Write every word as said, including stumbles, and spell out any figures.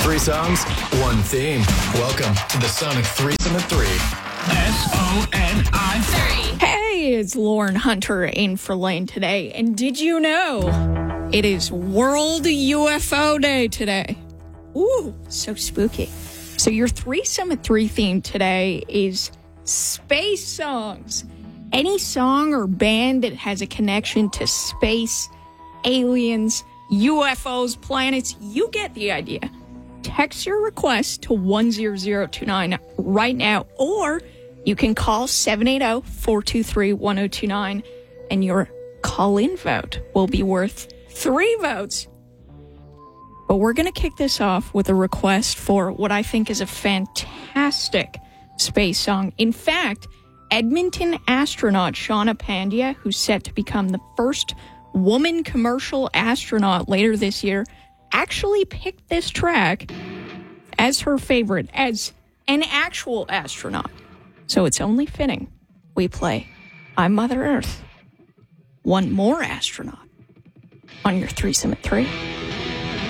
Three songs, one theme. Welcome to the Sonic Threesome at Three. S O N I three. Hey, it's Lauren Hunter in for Lane today. And did you know it is World U F O Day today? Ooh, so spooky. So your Threesome at Three theme today is space songs. Any song or band that has a connection to space, aliens, U F Os, planets, you get the idea. Text your request to one zero zero two nine right now, or you can call seven eight zero, four two three, one zero two nine, and your call-in vote will be worth three votes. But we're going to kick this off with a request for what I think is a fantastic space song. In fact, Edmonton astronaut Shauna Pandya, who's set to become the first woman commercial astronaut later this year, actually picked this track as her favorite, as an actual astronaut. So it's only fitting we play I'm Mother Earth, One More Astronaut on your Threesome at Three.